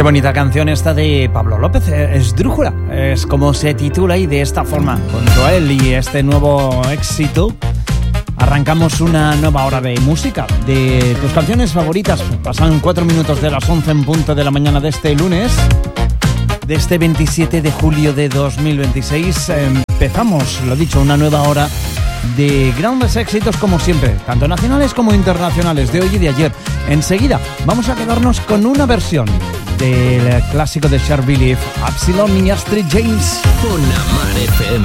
Qué bonita canción esta de Pablo López, Esdrújula, es como se titula, y de esta forma, junto a él y este nuevo éxito, arrancamos una nueva hora de música, de tus canciones favoritas. Pasan 4 minutos de las 11 en punto de la mañana de este lunes, de este 27 de julio de 2026. Empezamos, lo dicho, una nueva hora de grandes éxitos como siempre, tanto nacionales como internacionales, de hoy y de ayer. Enseguida vamos a quedarnos con una versión del clásico de Cher Believe, Absalom y Astrid James. Con Amar FM.